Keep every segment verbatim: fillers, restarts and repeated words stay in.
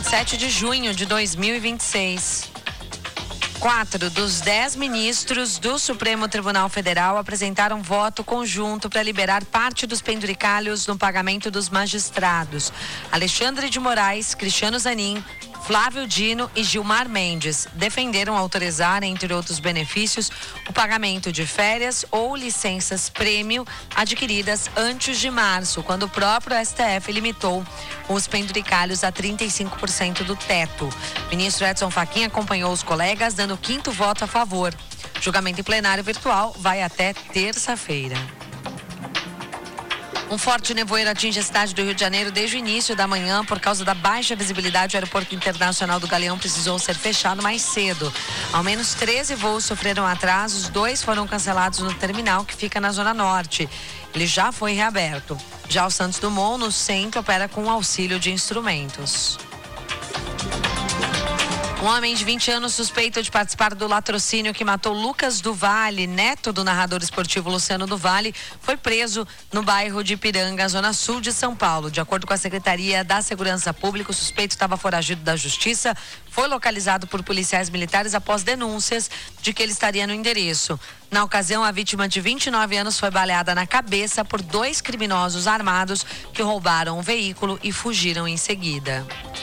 sete de junho de dois mil e vinte e seis. Quatro dos dez ministros do Supremo Tribunal Federal apresentaram voto conjunto para liberar parte dos penduricalhos no pagamento dos magistrados. Alexandre de Moraes, Cristiano Zanin, Flávio Dino e Gilmar Mendes defenderam autorizar, entre outros benefícios, o pagamento de férias ou licenças prêmio adquiridas antes de março, quando o próprio S T F limitou os penduricalhos a trinta e cinco por cento do teto. O ministro Edson Fachin acompanhou os colegas, dando o quinto voto a favor. Julgamento em plenário virtual vai até terça-feira. Um forte nevoeiro atinge a cidade do Rio de Janeiro desde o início da manhã. Por causa da baixa visibilidade, o aeroporto internacional do Galeão precisou ser fechado mais cedo. Ao menos treze voos sofreram atrasos, dois foram cancelados no terminal, que fica na Zona Norte. Ele já foi reaberto. Já o Santos Dumont, no centro, opera com auxílio de instrumentos. Um homem de vinte anos suspeito de participar do latrocínio que matou Lucas do Vale, neto do narrador esportivo Luciano do Vale, foi preso no bairro de Ipiranga, zona sul de São Paulo. De acordo com a Secretaria da Segurança Pública, o suspeito estava foragido da Justiça, foi localizado por policiais militares após denúncias de que ele estaria no endereço. Na ocasião, a vítima de vinte e nove anos foi baleada na cabeça por dois criminosos armados que roubaram o veículo e fugiram em seguida.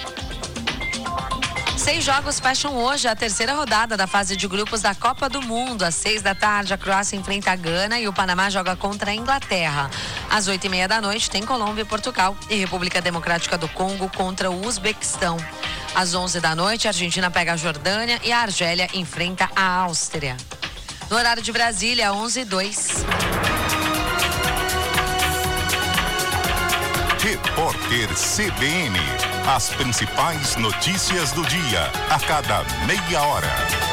Seis jogos fecham hoje a terceira rodada da fase de grupos da Copa do Mundo. Às seis da tarde, a Croácia enfrenta a Gana e o Panamá joga contra a Inglaterra. Às oito e meia da noite, tem Colômbia e Portugal e República Democrática do Congo contra o Uzbequistão. Às onze da noite, a Argentina pega a Jordânia e a Argélia enfrenta a Áustria. No horário de Brasília, onze e dois. Repórter C B N. As principais notícias do dia, a cada meia hora.